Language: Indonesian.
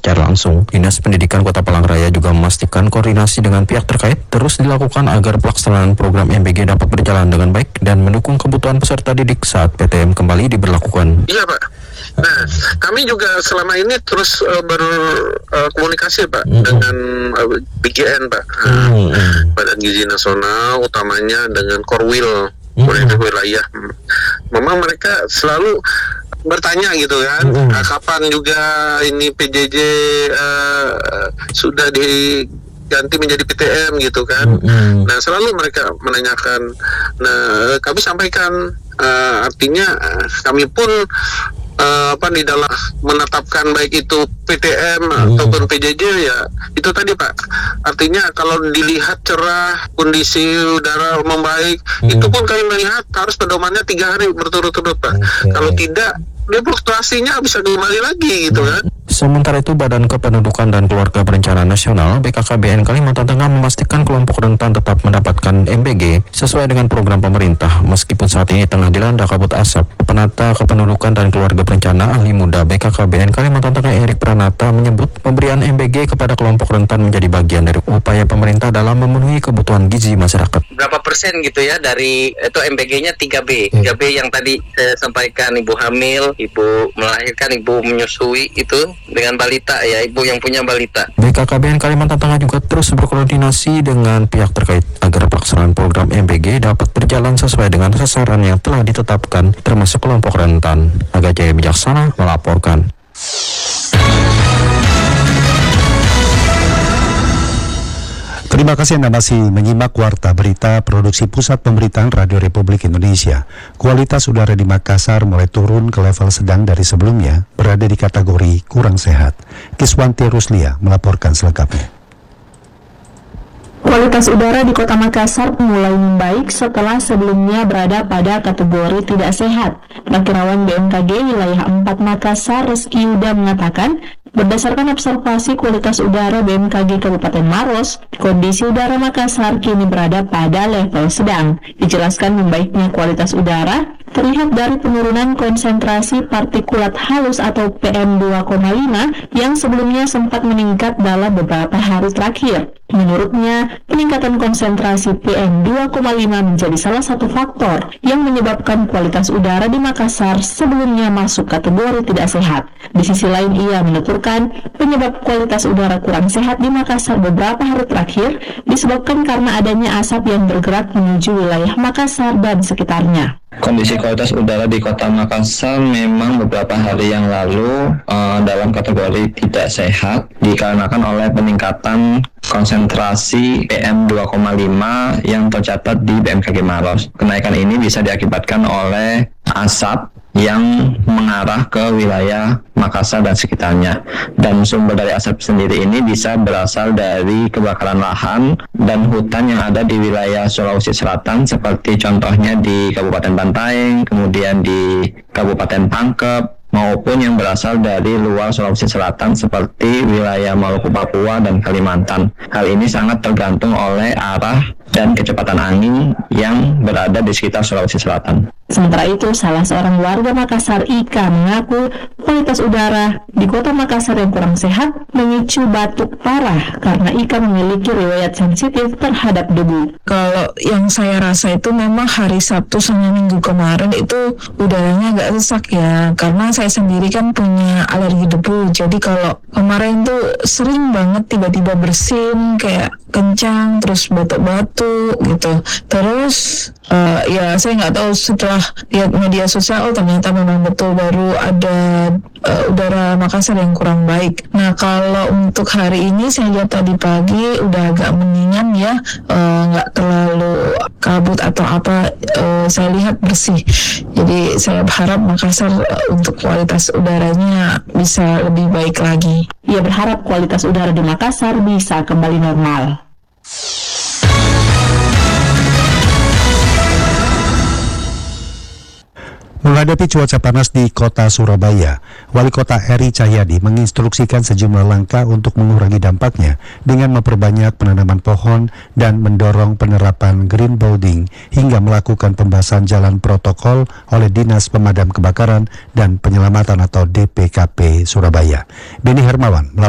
secara langsung. Dinas Pendidikan Kota Palangkaraya juga memastikan koordinasi dengan pihak terkait terus dilakukan agar pelaksanaan program MBG dapat berjalan dengan baik dan mendukung kebutuhan peserta didik saat PTM kembali diberlakukan. Iya Pak. Nah, kami juga selama ini terus berkomunikasi Pak dengan BGN Pak, Badan Gizi Nasional, utamanya dengan Korwil wilayah. Memang mereka selalu bertanya gitu kan, kapan juga ini PJJ sudah diganti menjadi PTM gitu kan. Nah, selalu mereka menanyakan. Nah, kami sampaikan artinya kami pun di dalam menetapkan baik itu PTM ataupun PJJ ya itu tadi Pak, artinya kalau dilihat cerah, kondisi udara membaik, itu pun kami melihat harus pedomannya 3 hari berturut-turut Pak. Kalau tidak, dia fluktuasinya bisa kembali lagi gitu kan. Sementara itu, Badan Kependudukan dan Keluarga Berencana Nasional BKKBN Kalimantan Tengah memastikan kelompok rentan tetap mendapatkan MBG sesuai dengan program pemerintah meskipun saat ini tengah dilanda kabut asap. Penata Kependudukan dan Keluarga Berencana Ahli Muda BKKBN Kalimantan Tengah Erik Pranata menyebut pemberian MBG kepada kelompok rentan menjadi bagian dari upaya pemerintah dalam memenuhi kebutuhan gizi masyarakat. Berapa persen gitu ya dari itu MBG-nya 3B. 3B yang tadi saya sampaikan, ibu hamil, ibu melahirkan, ibu menyusui itu dengan balita ya, ibu yang punya balita. BKKBN Kalimantan Tengah juga terus berkoordinasi dengan pihak terkait agar pelaksanaan program MBG dapat berjalan sesuai dengan sasaran yang telah ditetapkan termasuk kelompok rentan. Aga Jaya Bijaksana melaporkan. Terima kasih Anda masih menyimak Warta Berita Produksi Pusat Pemberitaan Radio Republik Indonesia. Kualitas udara di Makassar mulai turun ke level sedang dari sebelumnya, berada di kategori kurang sehat. Kiswanti Ruslia melaporkan selengkapnya. Kualitas udara di Kota Makassar mulai membaik setelah sebelumnya berada pada kategori tidak sehat. Perakirawan BMKG Wilayah 4 Makassar, Reski Yuda mengatakan, berdasarkan observasi kualitas udara BMKG Kabupaten Maros, kondisi udara Makassar kini berada pada level sedang. Dijelaskan membaiknya kualitas udara terlihat dari penurunan konsentrasi partikulat halus atau PM2,5 yang sebelumnya sempat meningkat dalam beberapa hari terakhir. Menurutnya, peningkatan konsentrasi PM2,5 menjadi salah satu faktor yang menyebabkan kualitas udara di Makassar sebelumnya masuk kategori tidak sehat. Di sisi lain, ia menuturkan penyebab kualitas udara kurang sehat di Makassar beberapa hari terakhir disebabkan karena adanya asap yang bergerak menuju wilayah Makassar dan sekitarnya. Kondisi kualitas udara di Kota Makassar memang beberapa hari yang lalu dalam kategori tidak sehat dikarenakan oleh peningkatan konsentrasi PM2,5 yang tercatat di BMKG Maros. Kenaikan ini bisa diakibatkan oleh asap yang mengarah ke wilayah Makassar dan sekitarnya. Dan sumber dari asap sendiri ini bisa berasal dari kebakaran lahan dan hutan yang ada di wilayah Sulawesi Selatan, seperti contohnya di Kabupaten Bantaeng, kemudian di Kabupaten Pangkep, maupun yang berasal dari luar Sulawesi Selatan seperti wilayah Maluku, Papua, dan Kalimantan. Hal ini sangat tergantung oleh arah dan kecepatan angin yang berada di sekitar Sulawesi Selatan. Sementara itu, salah seorang warga Makassar, Ika, mengaku kualitas udara di Kota Makassar yang kurang sehat memicu batuk parah karena Ika memiliki riwayat sensitif terhadap debu. Kalau yang saya rasa itu memang hari Sabtu sama Minggu kemarin itu udaranya agak sesak ya, karena saya sendiri kan punya alergi debu. Jadi kalau kemarin tuh sering banget tiba-tiba bersin kayak kencang, terus batuk-batuk gitu. Terus ya saya nggak tahu, setelah lihat media sosial, oh ternyata memang betul baru ada udara Makassar yang kurang baik. Nah, kalau untuk hari ini saya lihat tadi pagi udah agak mendingan ya, nggak terlalu kabut atau apa, saya lihat bersih. Jadi saya berharap Makassar untuk kualitas udaranya bisa lebih baik lagi. Ia berharap kualitas udara di Makassar bisa kembali normal. Menghadapi cuaca panas di kota Surabaya, Wali Kota Eri Cahyadi menginstruksikan sejumlah langkah untuk mengurangi dampaknya dengan memperbanyak penanaman pohon dan mendorong penerapan green building hingga melakukan pembahasan jalan protokol oleh Dinas Pemadam Kebakaran dan Penyelamatan atau DPKP Surabaya. Beni Hermawan